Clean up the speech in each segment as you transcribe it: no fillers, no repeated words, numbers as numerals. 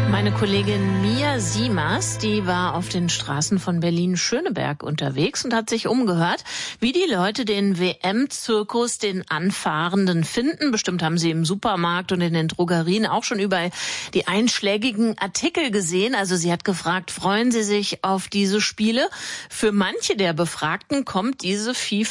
Meine Kollegin Mia Siemers, die war auf den Straßen von Berlin-Schöneberg unterwegs und hat sich umgehört, wie die Leute den WM-Zirkus, den Anfahrenden finden. Bestimmt haben sie im Supermarkt und in den Drogerien auch schon überall die einschlägigen Artikel gesehen. Also sie hat gefragt, freuen Sie sich auf diese Spiele? Für manche der Befragten kommt diese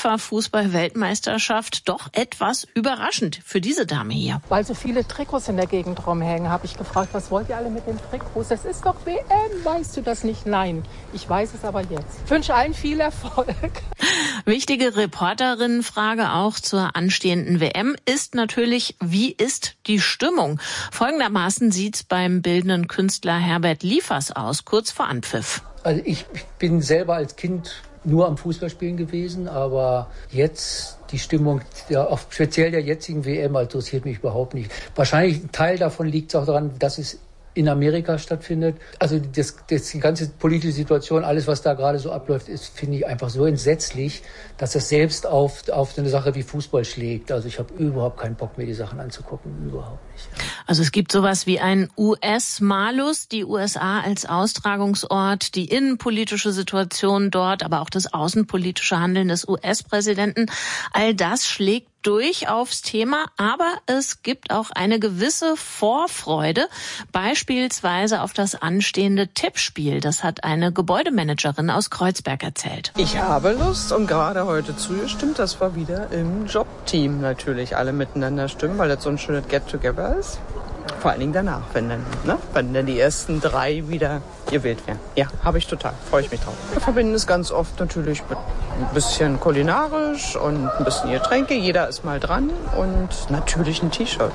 FIFA-Fußball-Weltmeisterschaft doch etwas überraschend für diese Dame hier. Weil so viele Trikots in der Gegend rumhängen, habe ich gefragt, was wollt ihr alle mit den Trikots? Das ist doch WM, weißt du das nicht? Nein, ich weiß es aber jetzt. Ich wünsche allen viel Erfolg. Wichtige Reporterinnenfrage auch zur anstehenden WM ist natürlich, wie ist die Stimmung? Folgendermaßen sieht's beim bildenden Künstler Herbert Liefers aus, kurz vor Anpfiff. Also ich bin selber als Kind nur am Fußballspielen gewesen, aber jetzt die Stimmung, ja, speziell der jetzigen WM, interessiert mich überhaupt nicht. Wahrscheinlich ein Teil davon liegt auch daran, dass es in Amerika stattfindet. Also die ganze politische Situation, alles, was da gerade so abläuft, finde ich einfach so entsetzlich, dass das selbst auf eine Sache wie Fußball schlägt. Also ich habe überhaupt keinen Bock, mir die Sachen anzugucken. Überhaupt nicht. Also es gibt sowas wie ein US-Malus, die USA als Austragungsort, die innenpolitische Situation dort, aber auch das außenpolitische Handeln des US-Präsidenten. All das schlägt durch aufs Thema, aber es gibt auch eine gewisse Vorfreude, beispielsweise auf das anstehende Tippspiel. Das hat eine Gebäudemanagerin aus Kreuzberg erzählt. Ich habe Lust und gerade heute zugestimmt, dass wir wieder im Jobteam natürlich alle miteinander stimmen, weil das so ein schönes Get-Together ist. Vor allen Dingen danach, wenn dann die ersten 3 wieder gewählt werden. Ja, habe ich total. Freue ich mich drauf. Wir verbinden es ganz oft natürlich mit ein bisschen kulinarisch und ein bisschen Getränke. Jeder ist mal dran und natürlich ein T-Shirt.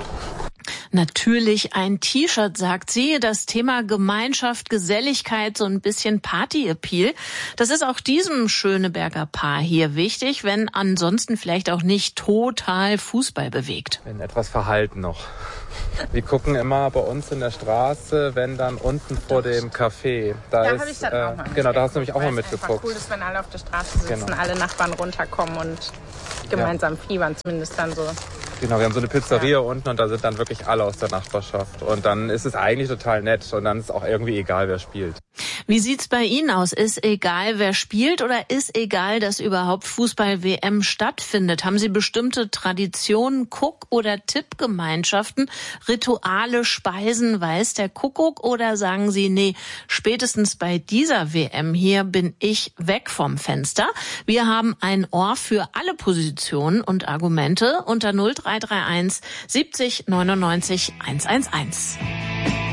Natürlich ein T-Shirt, sagt sie. Das Thema Gemeinschaft, Geselligkeit, so ein bisschen Party-Appeal. Das ist auch diesem Schöneberger Paar hier wichtig, wenn ansonsten vielleicht auch nicht total Fußball bewegt. Bin etwas verhalten noch. Wir gucken immer bei uns in der Straße, wenn dann unten vor dem Café. Da habe ich das auch mal genau, da hast du nämlich auch mal mitgeguckt. Cool ist, wenn alle auf der Straße sitzen, genau. Alle Nachbarn runterkommen und gemeinsam fiebern, zumindest dann so. Genau, wir haben so eine Pizzeria unten und da sind dann wirklich alle aus der Nachbarschaft. Und dann ist es eigentlich total nett und dann ist es auch irgendwie egal, wer spielt. Wie sieht's bei Ihnen aus? Ist egal, wer spielt oder ist egal, dass überhaupt Fußball-WM stattfindet? Haben Sie bestimmte Traditionen, Guck- oder Tippgemeinschaften, Rituale, Speisen, weiß der Kuckuck? Oder sagen Sie, nee, spätestens bei dieser WM hier bin ich weg vom Fenster? Wir haben ein Ohr für alle Positionen und Argumente unter 0331 70 99 111.